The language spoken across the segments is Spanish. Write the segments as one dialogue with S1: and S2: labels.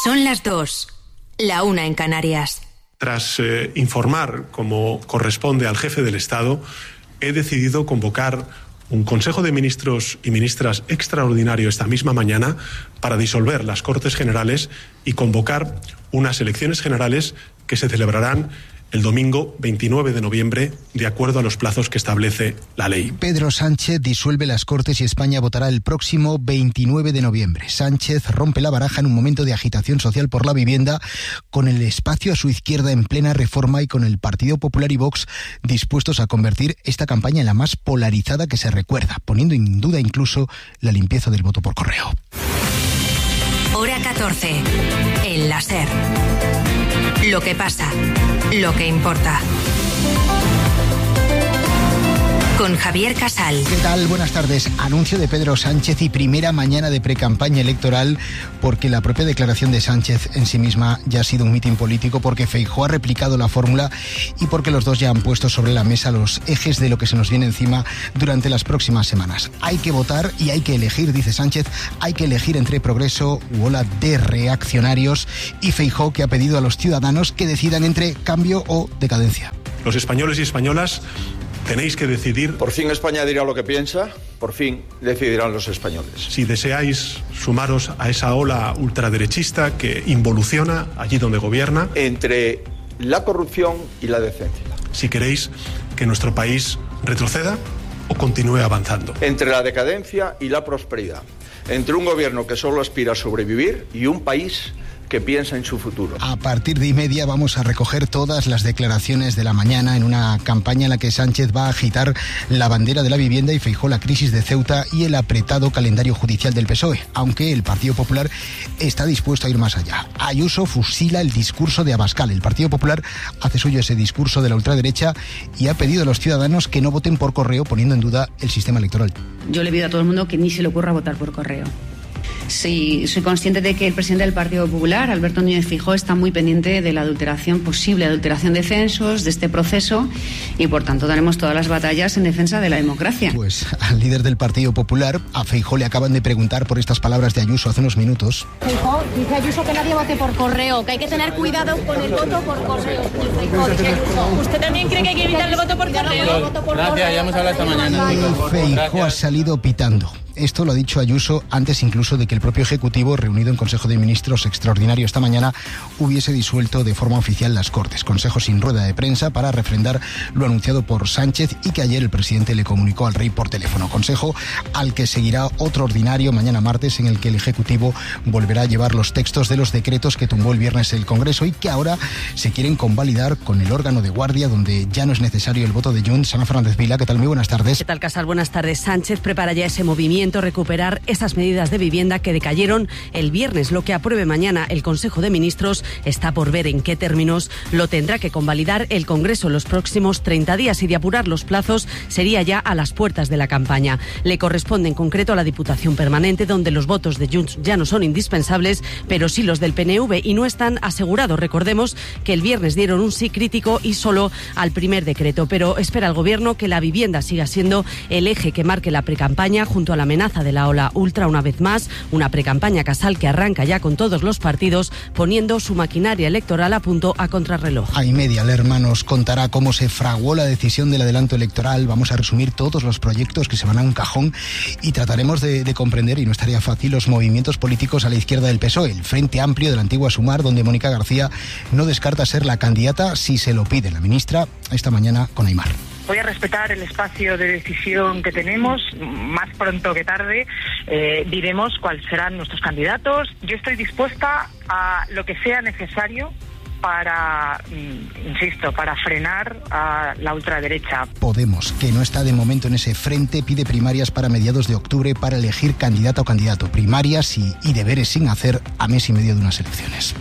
S1: Son las 2, la 1 en Canarias.
S2: Tras informar, como corresponde al jefe del Estado, he decidido convocar un Consejo de Ministros y Ministras extraordinario esta misma mañana para disolver las Cortes Generales y convocar unas elecciones generales que se celebrarán el domingo 29 de noviembre, de acuerdo a los plazos que establece la ley.
S3: Pedro Sánchez disuelve las Cortes y España votará el próximo 29 de noviembre. Sánchez rompe la baraja en un momento de agitación social por la vivienda, con el espacio a su izquierda en plena reforma y con el Partido Popular y Vox dispuestos a convertir esta campaña en la más polarizada que se recuerda, poniendo en duda incluso la limpieza del voto por correo.
S1: Hora 14. El La SER. Lo que pasa, lo que importa. Con Javier Casal.
S3: ¿Qué tal? Buenas tardes. Anuncio de Pedro Sánchez y primera mañana de precampaña electoral, porque la propia declaración de Sánchez en sí misma ya ha sido un mitin político, porque Feijóo ha replicado la fórmula y porque los dos ya han puesto sobre la mesa los ejes de lo que se nos viene encima durante las próximas semanas. Hay que votar y hay que elegir, dice Sánchez, hay que elegir entre progreso u ola de reaccionarios, y Feijóo, que ha pedido a los ciudadanos que decidan entre cambio o decadencia.
S2: Los españoles y españolas tenéis que decidir.
S4: Por fin España dirá lo que piensa, por fin decidirán los españoles.
S2: Si deseáis sumaros a esa ola ultraderechista que involuciona allí donde gobierna.
S4: Entre la corrupción y la decencia.
S2: Si queréis que nuestro país retroceda o continúe avanzando.
S4: Entre la decadencia y la prosperidad. Entre un gobierno que solo aspira a sobrevivir y un país que piensa en su futuro.
S3: A partir de 1:30 vamos a recoger todas las declaraciones de la mañana en una campaña en la que Sánchez va a agitar la bandera de la vivienda y Feijóo la crisis de Ceuta y el apretado calendario judicial del PSOE, aunque el Partido Popular está dispuesto a ir más allá. Ayuso fusila el discurso de Abascal. El Partido Popular hace suyo ese discurso de la ultraderecha y ha pedido a los ciudadanos que no voten por correo, poniendo en duda el sistema electoral.
S5: Yo le pido a todo el mundo que ni se le ocurra votar por correo. Sí, soy consciente de que el presidente del Partido Popular, Alberto Núñez Feijóo, está muy pendiente de la adulteración, posible adulteración de censos, de este proceso, y por tanto daremos todas las batallas en defensa de la democracia.
S3: Pues al líder del Partido Popular, a Feijóo, le acaban de preguntar por estas palabras de Ayuso hace unos minutos.
S6: Feijóo, dice Ayuso que nadie vote por correo, que hay que tener cuidado con el voto por correo. Feijóo, dice Ayuso. ¿Usted también cree que hay que evitar el voto por correo?
S7: Gracias, ya hemos hablado esta mañana.
S3: Feijóo ha salido pitando. Esto lo ha dicho Ayuso antes incluso de que el propio Ejecutivo, reunido en Consejo de Ministros extraordinario esta mañana, hubiese disuelto de forma oficial las Cortes. Consejo sin rueda de prensa para refrendar lo anunciado por Sánchez y que ayer el presidente le comunicó al rey por teléfono. Consejo al que seguirá otro ordinario mañana martes, en el que el Ejecutivo volverá a llevar los textos de los decretos que tumbó el viernes el Congreso y que ahora se quieren convalidar con el órgano de guardia, donde ya no es necesario el voto de Junts. Ana Fernández Vila, ¿qué tal? Muy buenas tardes.
S8: ¿Qué tal, Casal? Buenas tardes. Sánchez prepara ya ese movimiento, recuperar esas medidas de vivienda que decayeron el viernes. Lo que apruebe mañana el Consejo de Ministros está por ver en qué términos lo tendrá que convalidar el Congreso en los próximos 30 días, y de apurar los plazos sería ya a las puertas de la campaña. Le corresponde en concreto a la Diputación Permanente, donde los votos de Junts ya no son indispensables, pero sí los del PNV, y no están asegurados. Recordemos que el viernes dieron un sí crítico y solo al primer decreto, pero espera el Gobierno que la vivienda siga siendo el eje que marque la precampaña, junto a la amenaza de la ola ultra. Una vez más, una precampaña, Casal, que arranca ya con todos los partidos poniendo su maquinaria electoral a punto a contrarreloj.
S3: A 1:30 Lerma nos contará cómo se fraguó la decisión del adelanto electoral. Vamos a resumir todos los proyectos que se van a un cajón y trataremos de comprender, y no estaría fácil, los movimientos políticos a la izquierda del PSOE, el Frente Amplio de la antigua Sumar, donde Mónica García no descarta ser la candidata si se lo pide la ministra, esta mañana con Aimar.
S9: Voy a respetar el espacio de decisión que tenemos. Más pronto que tarde diremos cuáles serán nuestros candidatos. Yo estoy dispuesta a lo que sea necesario para, insisto, para frenar a la ultraderecha.
S3: Podemos, que no está de momento en ese frente, pide primarias para mediados de octubre para elegir candidata o candidato. Primarias y deberes sin hacer a mes y medio de unas elecciones.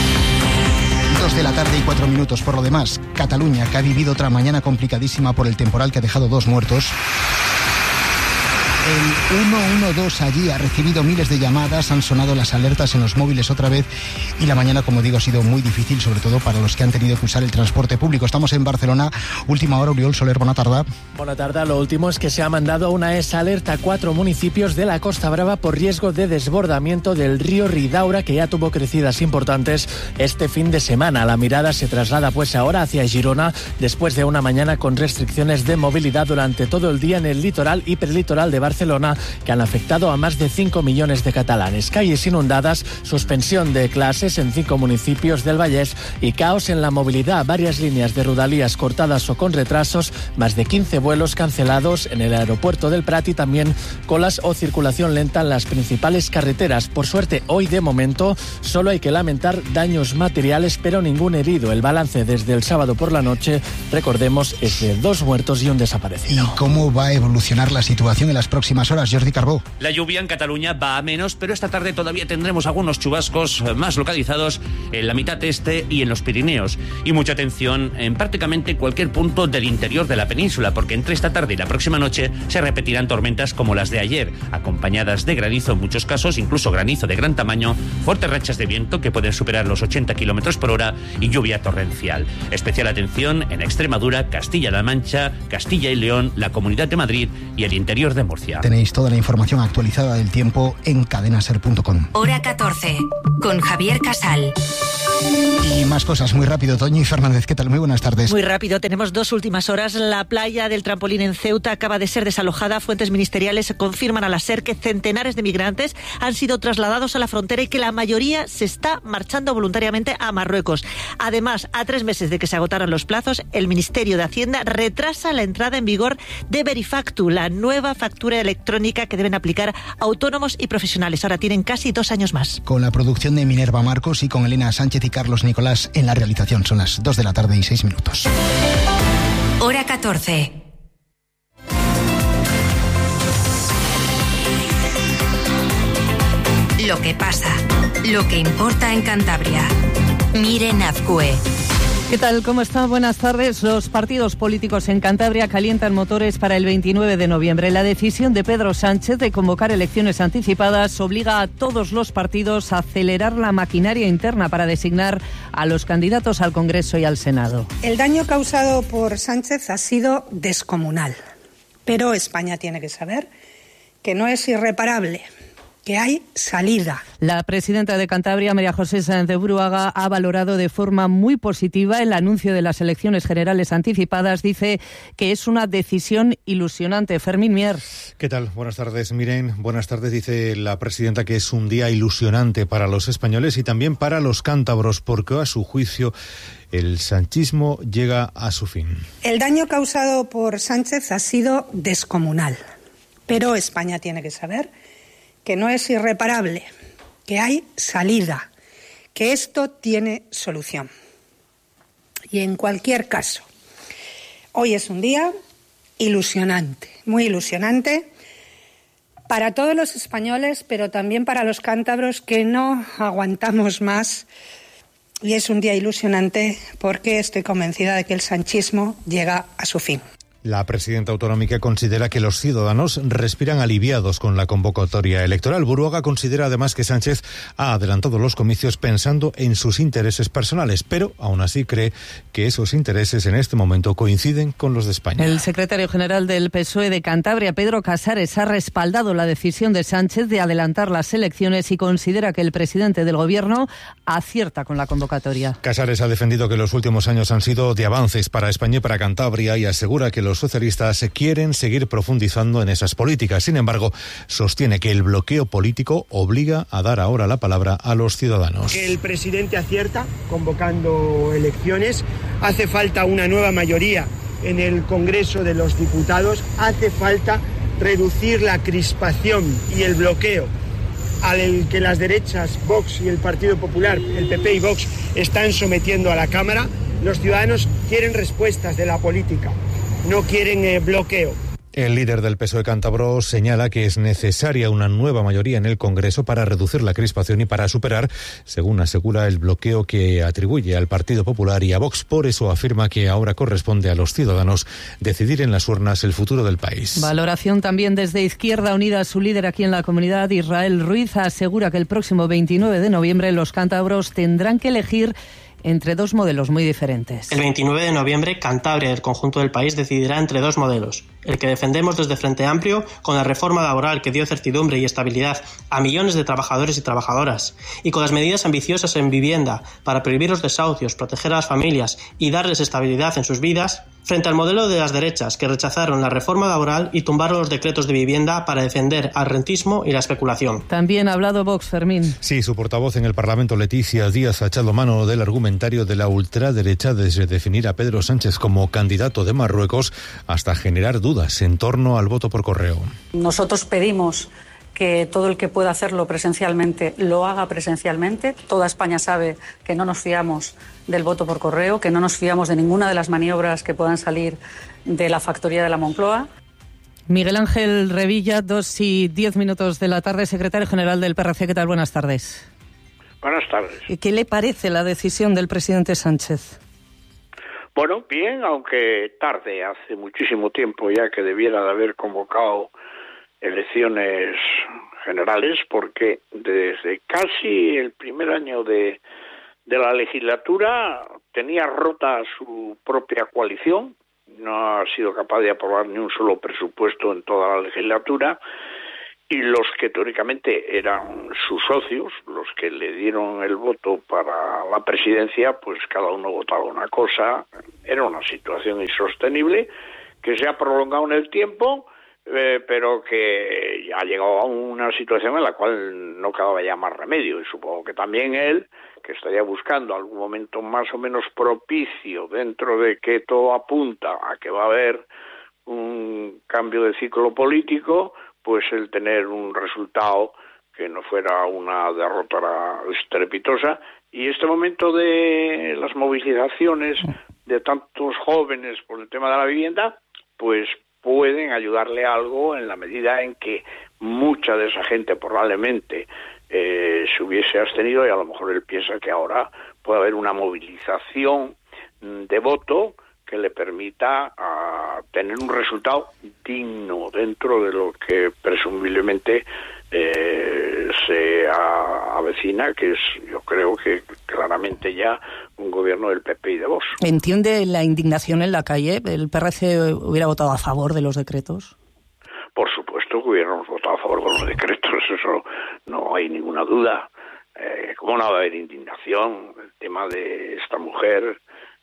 S3: 2:04 Por lo demás, Cataluña, que ha vivido otra mañana complicadísima por el temporal que ha dejado 2 muertos. El 112 allí ha recibido miles de llamadas, han sonado las alertas en los móviles otra vez y la mañana, como digo, ha sido muy difícil, sobre todo para los que han tenido que usar el transporte público. Estamos en Barcelona, última hora. Oriol Soler, buena tarde.
S10: Buena tarde. Lo último es que se ha mandado una alerta a 4 municipios de la Costa Brava por riesgo de desbordamiento del río Ridaura, que ya tuvo crecidas importantes este fin de semana. La mirada se traslada pues ahora hacia Girona, después de una mañana con restricciones de movilidad durante todo el día en el litoral y perlitoral de Barcelona, que han afectado a más de 5 millones de catalanes. Calles inundadas, suspensión de clases en 5 municipios del Vallès y caos en la movilidad. Varias líneas de Rodalies cortadas o con retrasos, más de 15 vuelos cancelados en el aeropuerto del Prat y también colas o circulación lenta en las principales carreteras. Por suerte, hoy de momento solo hay que lamentar daños materiales, pero ningún herido. El balance desde el sábado por la noche, recordemos, es de 2 muertos y un desaparecido.
S3: ¿Y cómo va a evolucionar la situación en las próximas horas, Jordi Carbó?
S11: La lluvia en Cataluña va a menos, pero esta tarde todavía tendremos algunos chubascos más localizados en la mitad este y en los Pirineos. Y mucha atención en prácticamente cualquier punto del interior de la península, porque entre esta tarde y la próxima noche se repetirán tormentas como las de ayer, acompañadas de granizo en muchos casos, incluso granizo de gran tamaño, fuertes rachas de viento que pueden superar los 80 km por hora y lluvia torrencial. Especial atención en Extremadura, Castilla-La Mancha, Castilla y León, la Comunidad de Madrid y el interior de Murcia.
S3: Tenéis toda la información actualizada del tiempo en cadenaser.com.
S1: Hora 14, con Javier Casal.
S3: Y más cosas, muy rápido. Toñi Fernández, ¿qué tal? Muy buenas tardes.
S12: Muy rápido, tenemos 2 últimas horas. La playa del Trampolín en Ceuta acaba de ser desalojada. Fuentes ministeriales confirman a la SER que centenares de migrantes han sido trasladados a la frontera y que la mayoría se está marchando voluntariamente a Marruecos. Además, a 3 meses de que se agotaran los plazos, el Ministerio de Hacienda retrasa la entrada en vigor de Verifactu, la nueva factura electrónica que deben aplicar autónomos y profesionales. Ahora tienen casi 2 años más.
S3: Con la producción de Minerva Marcos y con Elena Sánchez y Carlos Nicolás en la realización. Son las 2 de la tarde y 6 minutos.
S1: Hora 14. Lo que pasa, lo que importa en Cantabria. Miren Azcue.
S13: ¿Qué tal? ¿Cómo está? Buenas tardes. Los partidos políticos en Cantabria calientan motores para el 29 de noviembre. La decisión de Pedro Sánchez de convocar elecciones anticipadas obliga a todos los partidos a acelerar la maquinaria interna para designar a los candidatos al Congreso y al Senado.
S14: El daño causado por Sánchez ha sido descomunal, pero España tiene que saber que no es irreparable, que hay salida.
S13: La presidenta de Cantabria, María José Sáenz de Buruaga, ha valorado de forma muy positiva el anuncio de las elecciones generales anticipadas. Dice que es una decisión ilusionante. Fermín Mier.
S15: ¿Qué tal? Buenas tardes, Miren. Buenas tardes. Dice la presidenta que es un día ilusionante para los españoles y también para los cántabros, porque a su juicio el sanchismo llega a su fin.
S14: El daño causado por Sánchez ha sido descomunal, pero España tiene que saber que no es irreparable, que hay salida, que esto tiene solución. Y en cualquier caso, hoy es un día ilusionante, muy ilusionante para todos los españoles, pero también para los cántabros que no aguantamos más. Y es un día ilusionante porque estoy convencida de que el sanchismo llega a su fin.
S15: La presidenta autonómica considera que los ciudadanos respiran aliviados con la convocatoria electoral. Buruaga considera además que Sánchez ha adelantado los comicios pensando en sus intereses personales, pero aún así cree que esos intereses en este momento coinciden con los de España.
S13: El secretario general del PSOE de Cantabria, Pedro Casares, ha respaldado la decisión de Sánchez de adelantar las elecciones y considera que el presidente del Gobierno acierta con la convocatoria.
S15: Casares ha defendido que los últimos años han sido de avances para España y para Cantabria y asegura que los socialistas quieren seguir profundizando en esas políticas. Sin embargo, sostiene que el bloqueo político obliga a dar ahora la palabra a los ciudadanos.
S16: Que el presidente acierta convocando elecciones. Hace falta una nueva mayoría en el Congreso de los Diputados. Hace falta reducir la crispación y el bloqueo al que las derechas, Vox y el Partido Popular, el PP y Vox, están sometiendo a la Cámara. Los ciudadanos quieren respuestas de la política. No quieren bloqueo.
S15: El líder del PSOE cántabro señala que es necesaria una nueva mayoría en el Congreso para reducir la crispación y para superar, según asegura, el bloqueo que atribuye al Partido Popular y a Vox. Por eso afirma que ahora corresponde a los ciudadanos decidir en las urnas el futuro del país.
S13: Valoración también desde Izquierda Unida. Su líder aquí en la comunidad, Israel Ruiz, asegura que el próximo 29 de noviembre los cántabros tendrán que elegir entre dos modelos muy diferentes.
S17: El 29 de noviembre, Cantabria y el conjunto del país decidirá entre dos modelos. El que defendemos desde Frente Amplio, con la reforma laboral que dio certidumbre y estabilidad a millones de trabajadores y trabajadoras, y con las medidas ambiciosas en vivienda para prohibir los desahucios, proteger a las familias y darles estabilidad en sus vidas, frente al modelo de las derechas, que rechazaron la reforma laboral y tumbaron los decretos de vivienda para defender al rentismo y la especulación.
S13: También ha hablado Vox, Fermín.
S15: Sí, su portavoz en el Parlamento, Leticia Díaz, ha echado mano del argumentario de la ultraderecha desde definir a Pedro Sánchez como candidato de Marruecos hasta generar dudas en torno al voto por correo.
S18: Nosotros pedimos que todo el que pueda hacerlo presencialmente lo haga presencialmente. Toda España sabe que no nos fiamos del voto por correo, que no nos fiamos de ninguna de las maniobras que puedan salir de la factoría de la Moncloa.
S13: Miguel Ángel Revilla, 2:10 de la tarde, secretario general del PRC. ¿Qué tal? Buenas tardes.
S19: Buenas tardes.
S13: ¿Qué le parece la decisión del presidente Sánchez?
S19: Bueno, bien, aunque tarde, hace muchísimo tiempo ya que debiera de haber convocado elecciones generales, porque desde casi el primer año de la legislatura tenía rota su propia coalición, no ha sido capaz de aprobar ni un solo presupuesto en toda la legislatura, y los que teóricamente eran sus socios, los que le dieron el voto para la presidencia, pues cada uno votaba una cosa. Era una situación insostenible que se ha prolongado en el tiempo, pero que ha llegado a una situación en la cual no quedaba ya más remedio, y supongo que también él, que estaría buscando algún momento más o menos propicio, dentro de que todo apunta a que va a haber un cambio de ciclo político, pues el tener un resultado que no fuera una derrota estrepitosa. Y este momento de las movilizaciones de tantos jóvenes por el tema de la vivienda, pues pueden ayudarle algo en la medida en que mucha de esa gente probablemente se hubiese abstenido, y a lo mejor él piensa que ahora puede haber una movilización de voto que le permita tener un resultado digno dentro de lo que presumiblemente se avecina, que es, yo creo que claramente ya un gobierno del PP y de Vox.
S13: ¿Entiende la indignación en la calle? ¿El PRC hubiera votado a favor de los decretos?
S19: Por supuesto que hubiéramos votado a favor de los decretos, eso no hay ninguna duda. ¿Cómo no va a haber indignación? El tema de esta mujer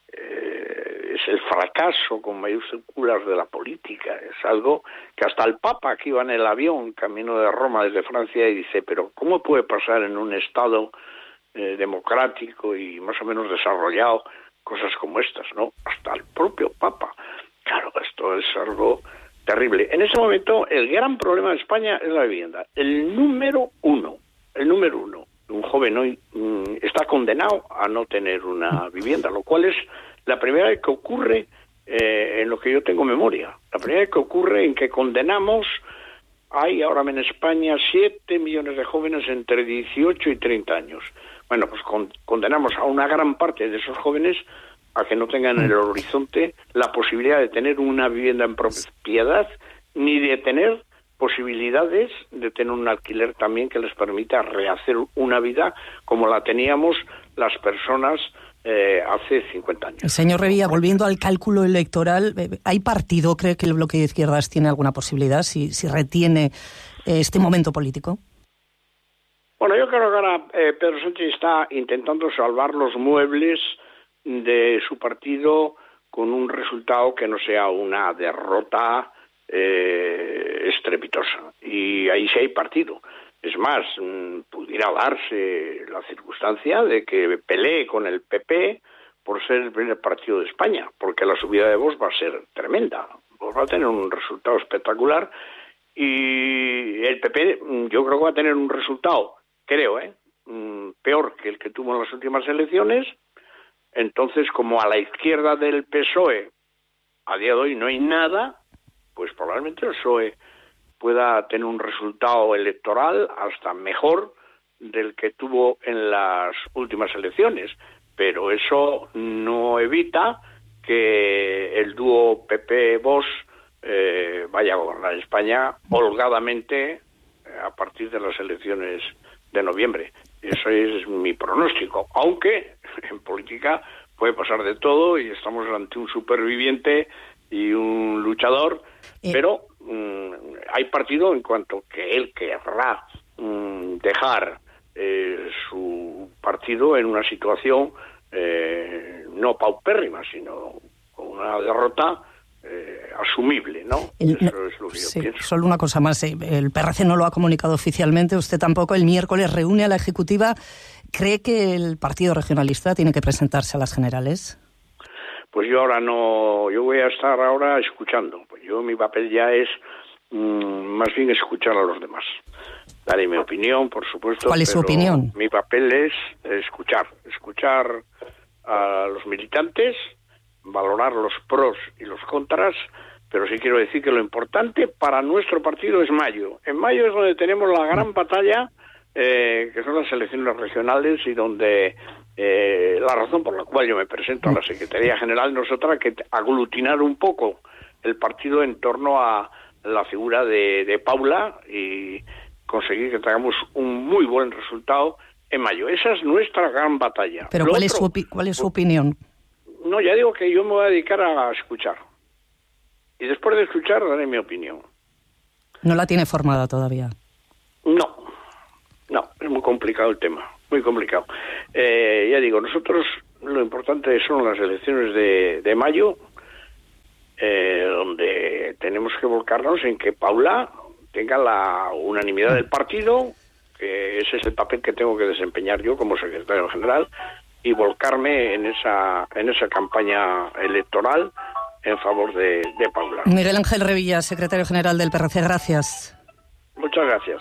S19: es el fracaso con mayúsculas de la política. Es algo que hasta el Papa, que iba en el avión camino de Roma desde Francia, y dice, pero ¿cómo puede pasar en un Estado democrático y más o menos desarrollado cosas como estas, ¿no? Hasta el propio Papa. Claro, esto es algo terrible. En ese momento, el gran problema de España es la vivienda. El número uno, un joven hoy está condenado a no tener una vivienda, lo cual es la primera vez que ocurre en lo que yo tengo memoria. La primera vez que ocurre en que condenamos, hay ahora en España 7 millones de jóvenes entre 18 y 30 años. Bueno, pues condenamos a una gran parte de esos jóvenes a que no tengan en el horizonte la posibilidad de tener una vivienda en propiedad, ni de tener posibilidades de tener un alquiler también que les permita rehacer una vida como la teníamos las personas hace 50 años.
S13: Señor Revilla, volviendo al cálculo electoral, ¿hay partido, cree que el bloque de izquierdas tiene alguna posibilidad si retiene este momento político?
S19: Bueno, yo creo que ahora Pedro Sánchez está intentando salvar los muebles de su partido con un resultado que no sea una derrota estrepitosa. Y ahí sí hay partido. Es más, pudiera darse la circunstancia de que pelee con el PP por ser el primer partido de España, porque la subida de Vox va a ser tremenda. Vox va a tener un resultado espectacular y el PP yo creo que va a tener un resultado, peor que el que tuvo en las últimas elecciones. Entonces, como a la izquierda del PSOE a día de hoy no hay nada, pues probablemente el PSOE pueda tener un resultado electoral hasta mejor del que tuvo en las últimas elecciones, pero eso no evita que el dúo PP-Vox vaya a gobernar España holgadamente a partir de las elecciones de noviembre. Eso es mi pronóstico, aunque en política puede pasar de todo y estamos ante un superviviente y un luchador, pero hay partido en cuanto que él querrá dejar su partido en una situación no paupérrima, sino con una derrota asumible, ¿no? Eso es lo que yo pienso.
S13: Solo una cosa más, el PRC no lo ha comunicado oficialmente, usted tampoco. El miércoles reúne a la Ejecutiva. ¿Cree que el Partido Regionalista tiene que presentarse a las generales?
S19: Pues yo ahora no, yo voy a estar ahora escuchando. Pues mi papel ya es más bien escuchar a los demás. Daré mi opinión, por supuesto.
S13: ¿Cuál es su opinión?
S19: Mi papel es escuchar a los militantes, valorar los pros y los contras, pero sí quiero decir que lo importante para nuestro partido es mayo. En mayo es donde tenemos la gran batalla, que son las elecciones regionales, y donde la razón por la cual yo me presento a la Secretaría General no es otra que aglutinar un poco el partido en torno a la figura de Paula y conseguir que tengamos un muy buen resultado en mayo. Esa es nuestra gran batalla.
S13: Pero ¿cuál es su opinión?
S19: No, ya digo que yo me voy a dedicar a escuchar. Y después de escuchar daré mi opinión.
S13: ¿No la tiene formada todavía?
S19: No, es muy complicado el tema, muy complicado. Ya digo, nosotros lo importante son las elecciones de mayo, donde tenemos que volcarnos en que Paula tenga la unanimidad del partido, que ese es el papel que tengo que desempeñar yo como secretario general, y volcarme en esa campaña electoral en favor de Paula.
S13: Miguel Ángel Revilla, secretario general del PRC, gracias.
S19: Muchas gracias.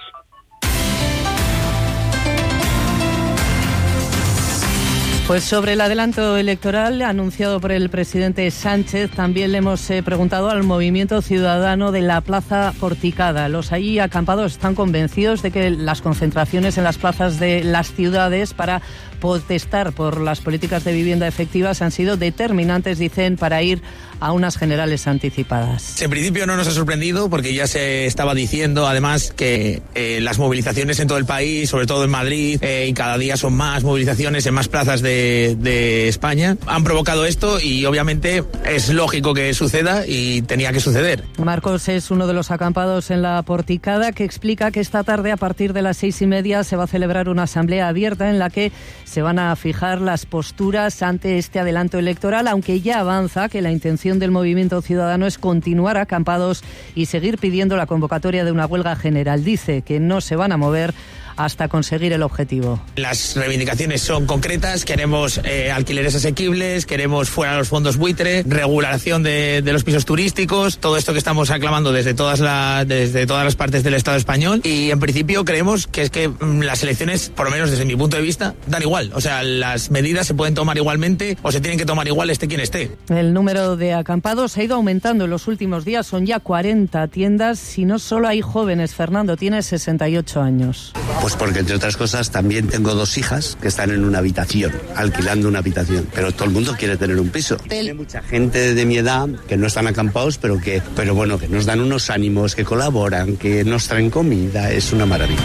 S13: Pues sobre el adelanto electoral anunciado por el presidente Sánchez, también le hemos preguntado al Movimiento Ciudadano de la Plaza Porticada. Los allí acampados están convencidos de que las concentraciones en las plazas de las ciudades para protestar por las políticas de vivienda efectivas han sido determinantes, dicen, para ir a unas generales anticipadas.
S20: En principio no nos ha sorprendido porque ya se estaba diciendo además que las movilizaciones en todo el país, sobre todo en Madrid, y cada día son más movilizaciones en más plazas de España, han provocado esto y obviamente es lógico que suceda y tenía que suceder.
S13: Marcos es uno de los acampados en la Porticada, que explica que esta tarde a partir de las 6:30 se va a celebrar una asamblea abierta en la que se van a fijar las posturas ante este adelanto electoral, aunque ya avanza que la intención del Movimiento Ciudadano es continuar acampados y seguir pidiendo la convocatoria de una huelga general. Dice que no se van a mover hasta conseguir el objetivo.
S20: Las reivindicaciones son concretas, queremos alquileres asequibles, queremos fuera los fondos buitre, regulación de los pisos turísticos, todo esto que estamos aclamando desde todas las partes del Estado español, y en principio creemos que es que las elecciones, por lo menos desde mi punto de vista, dan igual, o sea, las medidas se pueden tomar igualmente o se tienen que tomar igual esté quien esté.
S13: El número de acampados ha ido aumentando en los últimos días, son ya 40 tiendas y no solo hay jóvenes. Fernando tiene 68 años.
S21: Pues porque, entre otras cosas, también tengo 2 hijas que están en una habitación, alquilando una habitación. Pero todo el mundo quiere tener un piso. Hay mucha gente de mi edad que no están acampados, pero bueno, que nos dan unos ánimos, que colaboran, que nos traen comida. Es una maravilla.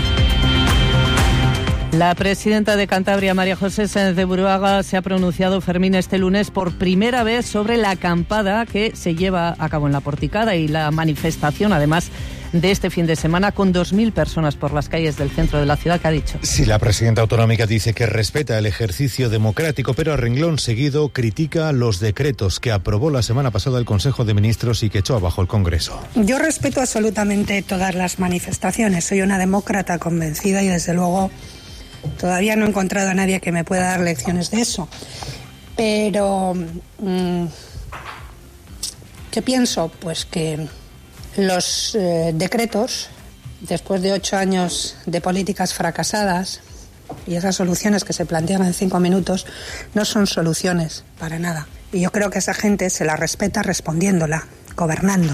S13: La presidenta de Cantabria, María José Sáenz de Buruaga, se ha pronunciado, Fermín, este lunes por primera vez sobre la acampada que se lleva a cabo en la Porticada y la manifestación, además, de este fin de semana con 2.000 personas por las calles del centro de la ciudad. ¿Qué ha dicho?
S15: Sí, la presidenta autonómica dice que respeta el ejercicio democrático, pero a renglón seguido critica los decretos que aprobó la semana pasada el Consejo de Ministros y que echó abajo el Congreso.
S14: Yo respeto absolutamente todas las manifestaciones. Soy una demócrata convencida y, desde luego, todavía no he encontrado a nadie que me pueda dar lecciones de eso. Pero, ¿qué pienso? Pues que los decretos, después de 8 años de políticas fracasadas y esas soluciones que se plantean en 5 minutos, no son soluciones para nada. Y yo creo que esa gente se la respeta respondiéndola, gobernando.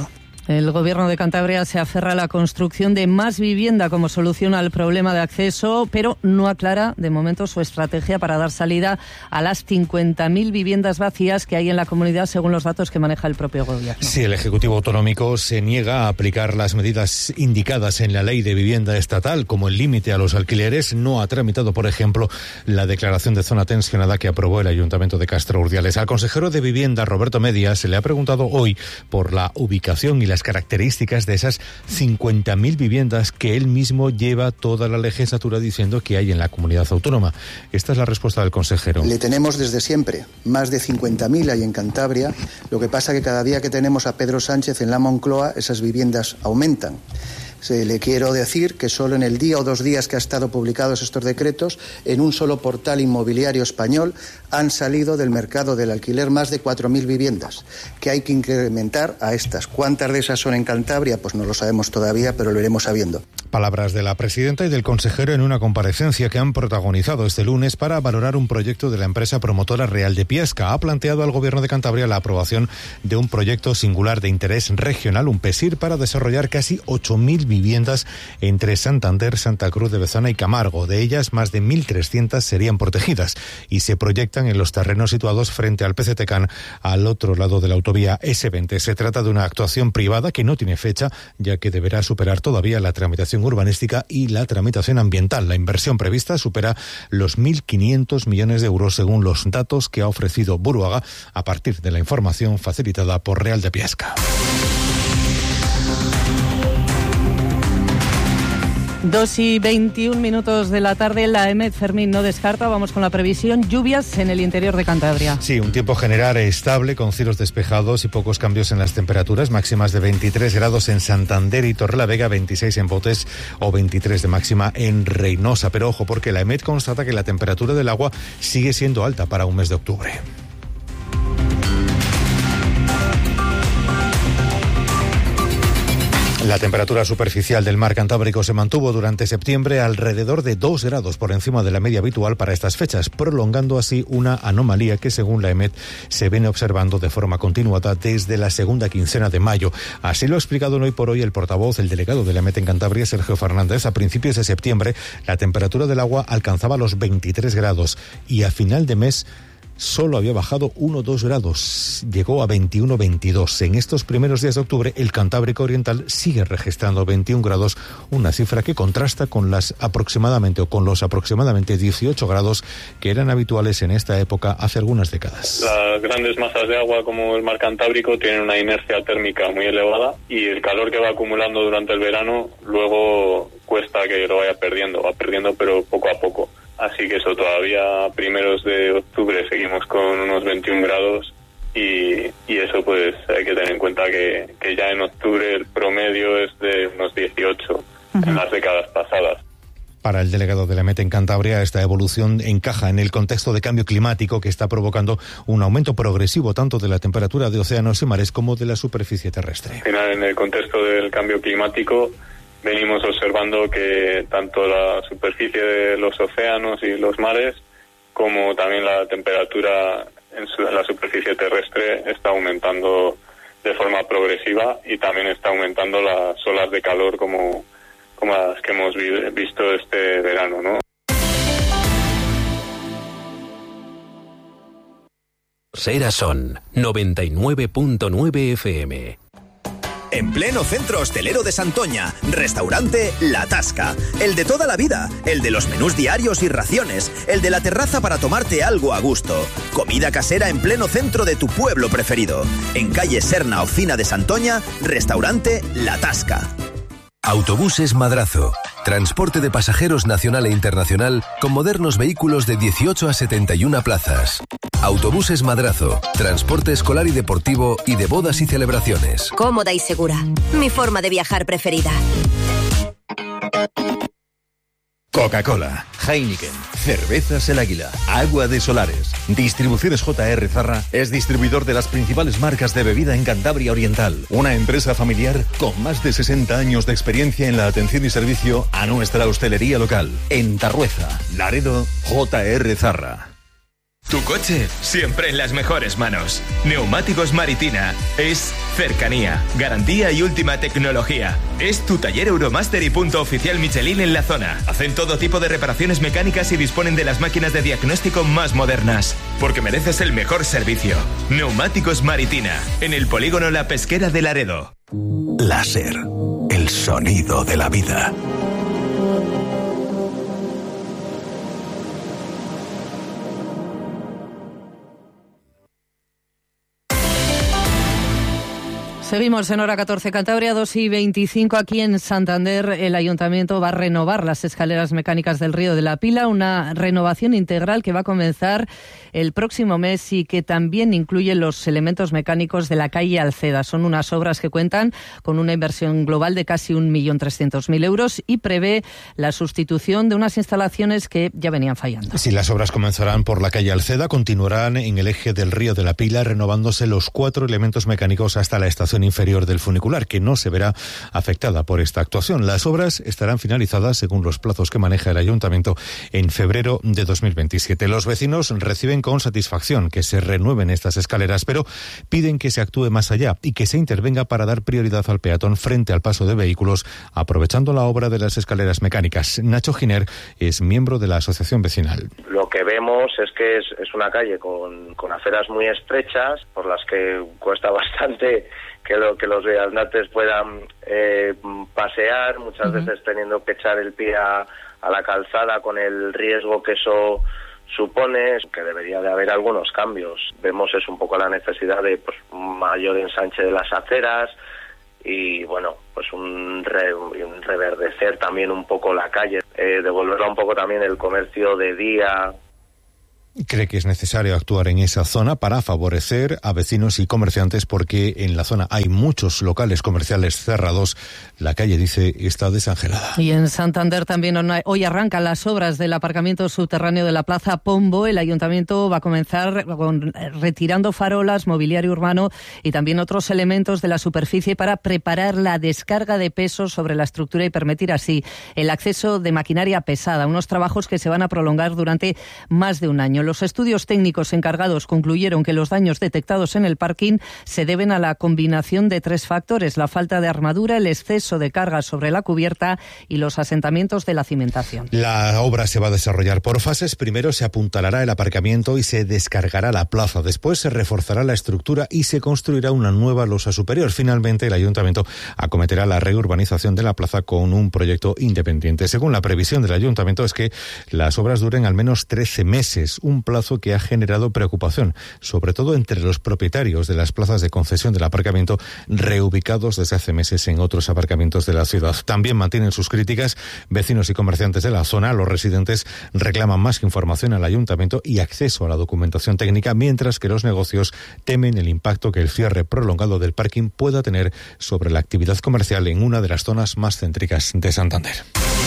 S13: El Gobierno de Cantabria se aferra a la construcción de más vivienda como solución al problema de acceso, pero no aclara de momento su estrategia para dar salida a las 50.000 viviendas vacías que hay en la comunidad, según los datos que maneja el propio Gobierno.
S15: Sí, el Ejecutivo Autonómico se niega a aplicar las medidas indicadas en la Ley de Vivienda Estatal, como el límite a los alquileres. No ha tramitado, por ejemplo, la declaración de zona tensionada que aprobó el Ayuntamiento de Castro Urdiales. Al consejero de Vivienda, Roberto Media, se le ha preguntado hoy por la ubicación y las características de esas 50.000 viviendas que él mismo lleva toda la legislatura diciendo que hay en la comunidad autónoma. Esta es la respuesta del consejero.
S2: Le tenemos desde siempre. Más de 50.000 hay en Cantabria. Lo que pasa que cada día que tenemos a Pedro Sánchez en la Moncloa, esas viviendas aumentan. Le quiero decir que solo en el día o 2 días que ha estado publicados estos decretos, en un solo portal inmobiliario español han salido del mercado del alquiler más de 4.000 viviendas, que hay que incrementar a estas. ¿Cuántas de esas son en Cantabria? Pues no lo sabemos todavía, pero lo iremos sabiendo.
S15: Palabras de la presidenta y del consejero en una comparecencia que han protagonizado este lunes para valorar un proyecto de la empresa promotora Real de Piesca. Ha planteado al Gobierno de Cantabria la aprobación de un proyecto singular de interés regional, un PESIR, para desarrollar casi 8.000 viviendas entre Santander, Santa Cruz de Bezana y Camargo. De ellas, más de 1.300 serían protegidas y se proyectan en los terrenos situados frente al PCTCAN, al otro lado de la autovía S20. Se trata de una actuación privada que no tiene fecha, ya que deberá superar todavía la tramitación urbanística y la tramitación ambiental. La inversión prevista supera los 1.500 millones de euros, según los datos que ha ofrecido Buruaga a partir de la información facilitada por Real de Piesca.
S13: 2:21 de la tarde, la EMET, Fermín, no descarta, vamos con la previsión, lluvias en el interior de Cantabria.
S15: Sí, un tiempo general estable, con cielos despejados y pocos cambios en las temperaturas, máximas de 23 grados en Santander y Torrelavega, 26 en Botes o 23 de máxima en Reynosa. Pero ojo, porque la EMET constata que la temperatura del agua sigue siendo alta para un mes de octubre. La temperatura superficial del mar Cantábrico se mantuvo durante septiembre alrededor de 2 grados por encima de la media habitual para estas fechas, prolongando así una anomalía que, según la EMET, se viene observando de forma continuada desde la segunda quincena de mayo. Así lo ha explicado hoy por hoy el portavoz, el delegado de la EMET en Cantabria, Sergio Fernández. A principios de septiembre, la temperatura del agua alcanzaba los 23 grados y a final de mes solo había bajado 1 o 2 grados, llegó a 21-22. En estos primeros días de octubre, el Cantábrico Oriental sigue registrando 21 grados, una cifra que contrasta con los aproximadamente 18 grados que eran habituales en esta época hace algunas décadas.
S22: Las grandes masas de agua como el mar Cantábrico tienen una inercia térmica muy elevada y el calor que va acumulando durante el verano luego cuesta que lo va perdiendo pero poco a poco. Así que eso, todavía a primeros de octubre seguimos con unos 21 grados y eso pues hay que tener en cuenta que ya en octubre el promedio es de unos 18 en las décadas pasadas.
S15: Para el delegado de la EMET en Cantabria, esta evolución encaja en el contexto de cambio climático que está provocando un aumento progresivo tanto de la temperatura de océanos y mares como de la superficie terrestre.
S22: Al final, en el contexto del cambio climático, venimos observando que tanto la superficie de los océanos y los mares como también la temperatura en la superficie terrestre está aumentando de forma progresiva y también está aumentando las olas de calor como las que hemos visto este verano, ¿no?
S23: Sera Son 99.9 FM.
S24: En pleno centro hostelero de Santoña, restaurante La Tasca. El de toda la vida, el de los menús diarios y raciones, el de la terraza para tomarte algo a gusto. Comida casera en pleno centro de tu pueblo preferido. En calle Serna Ocina de Santoña, restaurante La Tasca.
S23: Autobuses Madrazo. Transporte de pasajeros nacional e internacional con modernos vehículos de 18 a 71 plazas. Autobuses Madrazo. Transporte escolar y deportivo y de bodas y celebraciones.
S25: Cómoda y segura. Mi forma de viajar preferida.
S26: Coca-Cola, Heineken, Cervezas El Águila, Agua de Solares. Distribuciones J.R. Zarra es distribuidor de las principales marcas de bebida en Cantabria Oriental. Una empresa familiar con más de 60 años de experiencia en la atención y servicio a nuestra hostelería local. En Tarrueza, Laredo, J.R. Zarra.
S4: Tu coche siempre en las mejores manos. Neumáticos Maritina es cercanía, garantía y última tecnología. Es tu taller Euromaster y punto oficial Michelin en la zona. Hacen todo tipo de reparaciones mecánicas y disponen de las máquinas de diagnóstico más modernas. Porque mereces el mejor servicio. Neumáticos Maritina, en el polígono La Pesquera de Laredo.
S5: Láser, el sonido de la vida.
S13: Seguimos en Hora 14 Cantabria, 2:25 aquí en Santander. El Ayuntamiento va a renovar las escaleras mecánicas del Río de la Pila, una renovación integral que va a comenzar el próximo mes y que también incluye los elementos mecánicos de la calle Alceda. Son unas obras que cuentan con una inversión global de casi 1.300.000 euros y prevé la sustitución de unas instalaciones que ya venían fallando.
S15: Si las obras comenzarán por la calle Alceda, continuarán en el eje del Río de la Pila, renovándose los 4 elementos mecánicos hasta la estación inferior del funicular, que no se verá afectada por esta actuación. Las obras estarán finalizadas, según los plazos que maneja el Ayuntamiento, en febrero de 2027. Los vecinos reciben con satisfacción que se renueven estas escaleras, pero piden que se actúe más allá y que se intervenga para dar prioridad al peatón frente al paso de vehículos, aprovechando la obra de las escaleras mecánicas. Nacho Giner es miembro de la asociación vecinal.
S6: Lo que vemos es que es una calle con aceras muy estrechas, por las que cuesta bastante que los viandantes puedan pasear, muchas veces teniendo que echar el pie a la calzada con el riesgo que eso supone, que debería de haber algunos cambios. Vemos es un poco la necesidad de un mayor ensanche de las aceras y bueno, pues un reverdecer también un poco la calle, devolverla un poco también el comercio de día.
S15: Cree que es necesario actuar en esa zona para favorecer a vecinos y comerciantes porque en la zona hay muchos locales comerciales cerrados. La calle, dice, está desangelada.
S13: Y en Santander también hoy arrancan las obras del aparcamiento subterráneo de la Plaza Pombo. El Ayuntamiento va a comenzar retirando farolas, mobiliario urbano y también otros elementos de la superficie para preparar la descarga de peso sobre la estructura y permitir así el acceso de maquinaria pesada. Unos trabajos que se van a prolongar durante más de un año. Los estudios técnicos encargados concluyeron que los daños detectados en el parking se deben a la combinación de 3 factores: la falta de armadura, el exceso de carga sobre la cubierta y los asentamientos de la cimentación.
S15: La obra se va a desarrollar por fases. Primero se apuntalará el aparcamiento y se descargará la plaza. Después se reforzará la estructura y se construirá una nueva losa superior. Finalmente, el Ayuntamiento acometerá la reurbanización de la plaza con un proyecto independiente. Según la previsión del Ayuntamiento, es que las obras duren al menos 13 meses, un plazo que ha generado preocupación, sobre todo entre los propietarios de las plazas de concesión del aparcamiento reubicados desde hace meses en otros aparcamientos de la ciudad. También mantienen sus críticas vecinos y comerciantes de la zona. Los residentes reclaman más información al Ayuntamiento y acceso a la documentación técnica, mientras que los negocios temen el impacto que el cierre prolongado del parking pueda tener sobre la actividad comercial en una de las zonas más céntricas de Santander.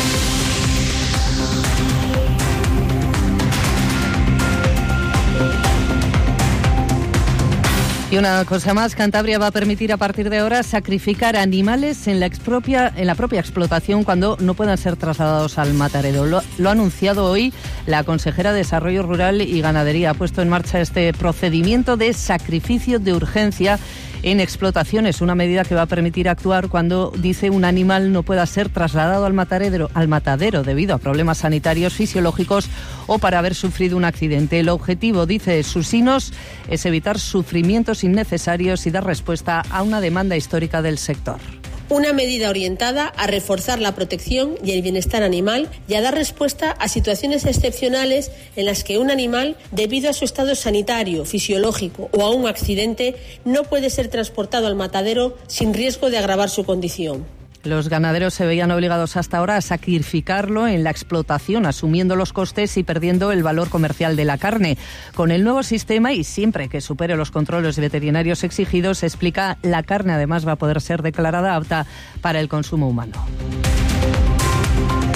S13: Y una cosa más, Cantabria va a permitir a partir de ahora sacrificar animales en la propia explotación cuando no puedan ser trasladados al matadero. Lo ha anunciado hoy la consejera de Desarrollo Rural y Ganadería. Ha puesto en marcha este procedimiento de sacrificio de urgencia en explotaciones, una medida que va a permitir actuar cuando, dice, un animal no pueda ser trasladado al matadero debido a problemas sanitarios, fisiológicos o para haber sufrido un accidente. El objetivo, dice Susinos, es evitar sufrimientos innecesarios y dar respuesta a una demanda histórica del sector.
S7: Una medida orientada a reforzar la protección y el bienestar animal y a dar respuesta a situaciones excepcionales en las que un animal, debido a su estado sanitario, fisiológico o a un accidente, no puede ser transportado al matadero sin riesgo de agravar su condición.
S13: Los ganaderos se veían obligados hasta ahora a sacrificarlo en la explotación, asumiendo los costes y perdiendo el valor comercial de la carne. Con el nuevo sistema, y siempre que supere los controles veterinarios exigidos, explica, la carne además va a poder ser declarada apta para el consumo humano.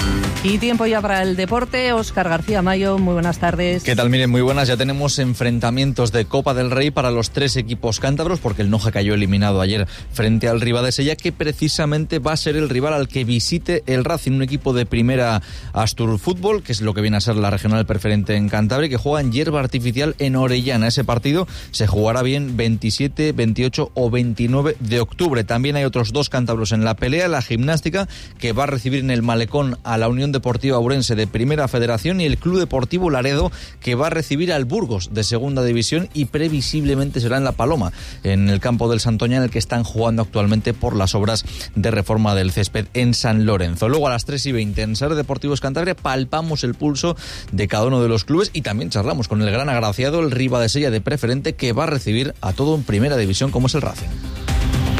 S13: Y tiempo ya para el deporte. Óscar García Mayo, muy buenas tardes.
S3: ¿Qué tal? Miren, muy buenas. Ya tenemos enfrentamientos de Copa del Rey para los 3 equipos cántabros, porque el Noja cayó eliminado ayer frente al Ribadesella, que precisamente va a ser el rival al que visite el Racing, un equipo de primera Astur Fútbol, que es lo que viene a ser la regional preferente en Cantabria, que juega en hierba artificial en Orellana. Ese partido se jugará bien 27, 28 o 29 de octubre. También hay otros 2 cántabros en la pelea, la Gimnástica, que va a recibir en el Malecón a la Unión Deportiva Ourense de Primera Federación, y el Club Deportivo Laredo, que va a recibir al Burgos de Segunda División, y previsiblemente será en La Paloma, en el campo del Santoña, en el que están jugando actualmente por las obras de reforma del césped en San Lorenzo. Luego a las 3:20 en SER Deportivos Cantabria palpamos el pulso de cada uno de los clubes y también charlamos con el gran agraciado, el Ribadesella de Preferente, que va a recibir a todo en Primera División como es el Racing.